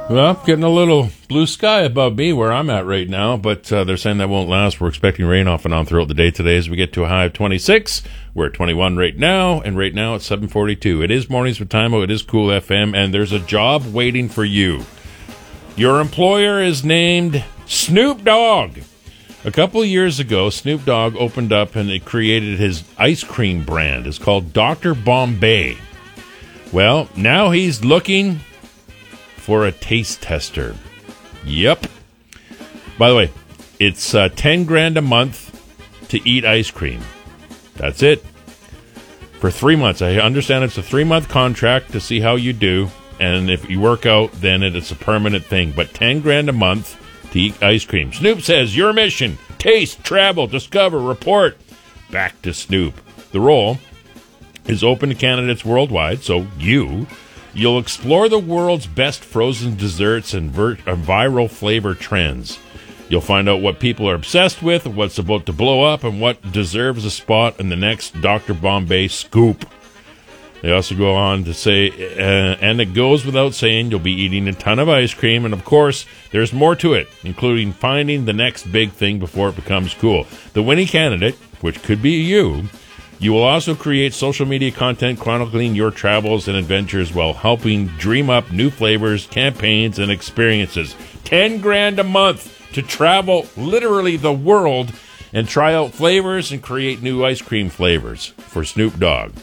Well, getting a little blue sky above me where I'm at right now, but they're saying that won't last. We're expecting rain off and on throughout the day today as we get to a high of 26. We're at 21 right now, and right now it's 7:42. It is Mornings with Timo. It is Cool FM, and there's a job waiting for you. Your employer is named Snoop Dogg. A couple of years ago, Snoop Dogg opened up and it created his ice cream brand. It's called Dr. Bombay. Well, now he's looking for a taste tester. Yep. By the way, it's $10,000 a month to eat ice cream. That's it. For 3 months. I understand it's a 3-month contract to see how you do. And if you work out, then it's a permanent thing. But $10,000 a month to eat ice cream. Snoop says, your mission, taste, travel, discover, report. Back to Snoop. The role is open to candidates worldwide, so you'll explore the world's best frozen desserts and viral flavor trends. You'll find out what people are obsessed with, what's about to blow up, and what deserves a spot in the next Dr. Bombay scoop. They also go on to say, and it goes without saying, you'll be eating a ton of ice cream, and of course, there's more to it, including finding the next big thing before it becomes cool. The winning candidate, which could be you will also create social media content chronicling your travels and adventures while helping dream up new flavors, campaigns, and experiences. $10,000 a month to travel literally the world and try out flavors and create new ice cream flavors for Snoop Dogg.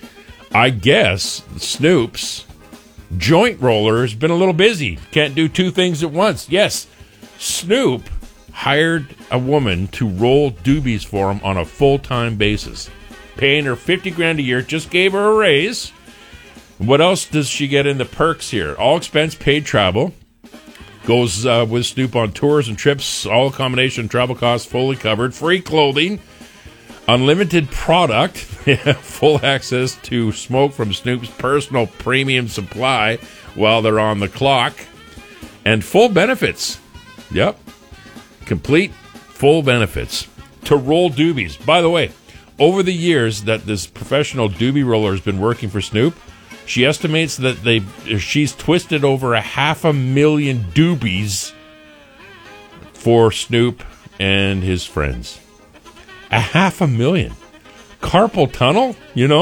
I guess Snoop's joint roller has been a little busy. Can't do two things at once. Yes, Snoop hired a woman to roll doobies for him on a full-time basis. Paying her $50,000 a year, just gave her a raise. What else does she get in the perks here? All expense paid travel. Goes with Snoop on tours and trips, all accommodation, travel costs fully covered. Free clothing. Unlimited product. Full access to smoke from Snoop's personal premium supply while they're on the clock. And full benefits. Yep. Complete full benefits. To roll doobies. By the way, over the years that this professional doobie roller has been working for Snoop, she estimates that she's twisted over 500,000 doobies for Snoop and his friends. 500,000. Carpal tunnel,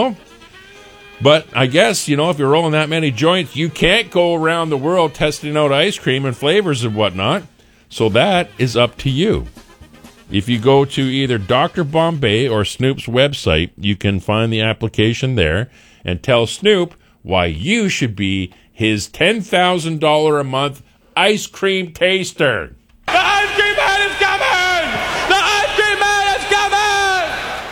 But I guess, if you're rolling that many joints, you can't go around the world testing out ice cream and flavors and whatnot. So that is up to you. If you go to either Dr. Bombay or Snoop's website, you can find the application there and tell Snoop why you should be his $10,000 a month ice cream taster.